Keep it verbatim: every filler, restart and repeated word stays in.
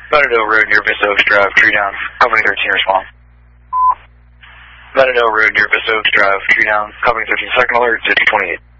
Matadale Road near Vista Oaks Drive, tree down, company thirteen respond. Matadale Road near Vista Oaks Drive, tree down, company thirteen, second alert, zip twenty-eight.